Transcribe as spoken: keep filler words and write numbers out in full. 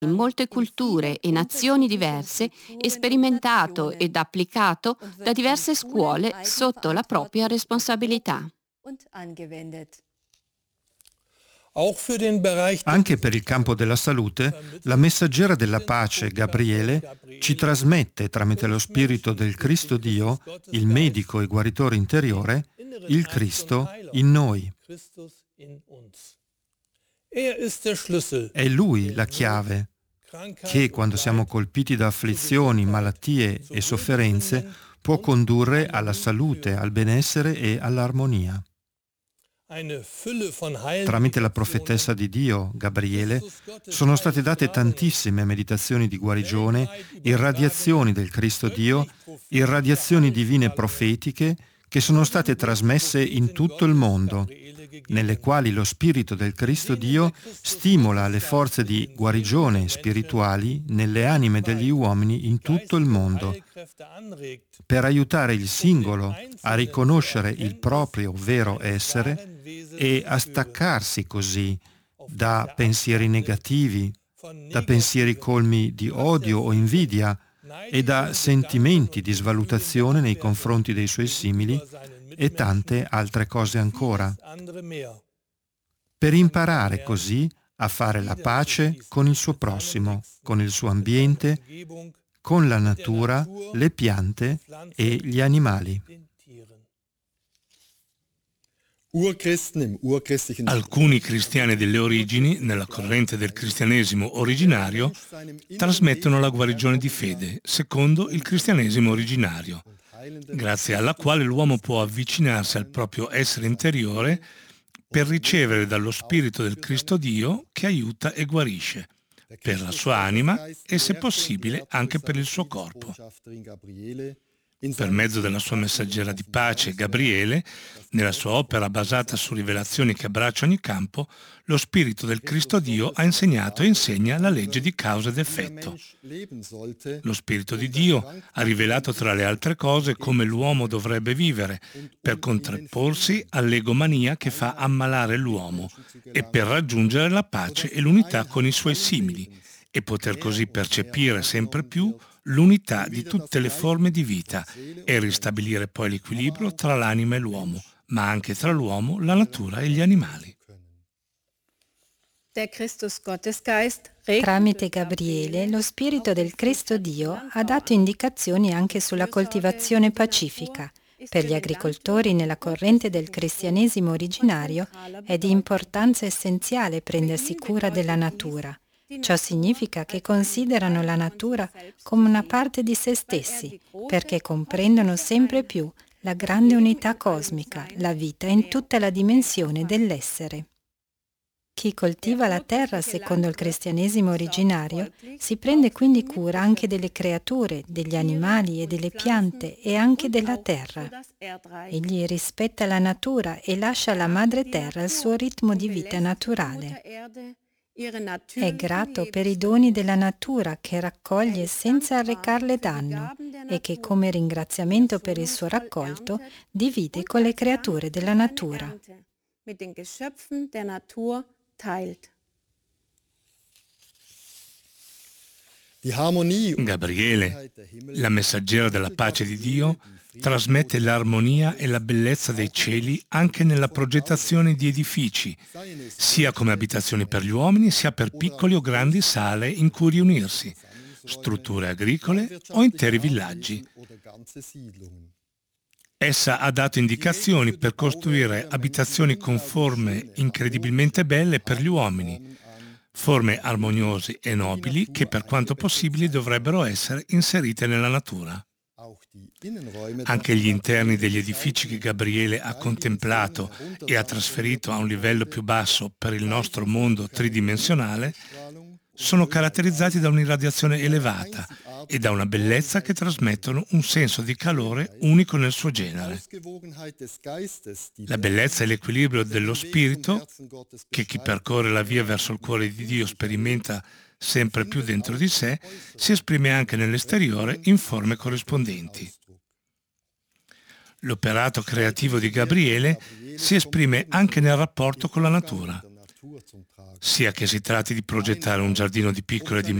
in molte culture e nazioni diverse e sperimentato ed applicato da diverse scuole sotto la propria responsabilità. Anche per il campo della salute, la messaggera della pace, Gabriele, ci trasmette tramite lo Spirito del Cristo Dio, il medico e guaritore interiore, il Cristo in noi. È Lui la chiave che, quando siamo colpiti da afflizioni, malattie e sofferenze, può condurre alla salute, al benessere e all'armonia. Tramite la profetessa di Dio, Gabriele, sono state date tantissime meditazioni di guarigione, irradiazioni del Cristo Dio, irradiazioni divine profetiche che sono state trasmesse in tutto il mondo, nelle quali lo Spirito del Cristo Dio stimola le forze di guarigione spirituali nelle anime degli uomini in tutto il mondo, per aiutare il singolo a riconoscere il proprio vero essere e a staccarsi così da pensieri negativi, da pensieri colmi di odio o invidia e da sentimenti di svalutazione nei confronti dei suoi simili e tante altre cose ancora, per imparare così a fare la pace con il suo prossimo, con il suo ambiente, con la natura, le piante e gli animali. Alcuni cristiani delle origini, nella corrente del cristianesimo originario, trasmettono la guarigione di fede, secondo il cristianesimo originario, grazie alla quale l'uomo può avvicinarsi al proprio essere interiore per ricevere dallo Spirito del Cristo Dio che aiuta e guarisce, per la sua anima e, se possibile, anche per il suo corpo. Per mezzo della sua messaggera di pace, Gabriele, nella sua opera basata su rivelazioni che abbraccia ogni campo, lo Spirito del Cristo Dio ha insegnato e insegna la legge di causa ed effetto. Lo Spirito di Dio ha rivelato, tra le altre cose, come l'uomo dovrebbe vivere, per contrapporsi all'egomania che fa ammalare l'uomo e per raggiungere la pace e l'unità con i suoi simili e poter così percepire sempre più l'unità di tutte le forme di vita e ristabilire poi l'equilibrio tra l'anima e l'uomo, ma anche tra l'uomo, la natura e gli animali. Tramite Gabriele, lo Spirito del Cristo Dio ha dato indicazioni anche sulla coltivazione pacifica. Per gli agricoltori nella corrente del cristianesimo originario è di importanza essenziale prendersi cura della natura. Ciò significa che considerano la natura come una parte di se stessi, perché comprendono sempre più la grande unità cosmica, la vita in tutta la dimensione dell'essere. Chi coltiva la terra secondo il cristianesimo originario si prende quindi cura anche delle creature, degli animali e delle piante e anche della terra. Egli rispetta la natura e lascia alla madre terra il suo ritmo di vita naturale. È grato per i doni della natura che raccoglie senza arrecarle danno e che, come ringraziamento per il suo raccolto, divide con le creature della natura. Gabriele, la messaggera della pace di Dio, trasmette l'armonia e la bellezza dei cieli anche nella progettazione di edifici, sia come abitazioni per gli uomini, sia per piccoli o grandi sale in cui riunirsi, strutture agricole o interi villaggi. Essa ha dato indicazioni per costruire abitazioni con forme incredibilmente belle per gli uomini, forme armoniose e nobili che per quanto possibile dovrebbero essere inserite nella natura. Anche gli interni degli edifici che Gabriele ha contemplato e ha trasferito a un livello più basso per il nostro mondo tridimensionale sono caratterizzati da un'irradiazione elevata e da una bellezza che trasmettono un senso di calore unico nel suo genere. La bellezza e l'equilibrio dello spirito, che chi percorre la via verso il cuore di Dio sperimenta sempre più dentro di sé, si esprime anche nell'esteriore in forme corrispondenti. L'operato creativo di Gabriele si esprime anche nel rapporto con la natura. sia che si tratti di progettare un giardino di piccole dimensioni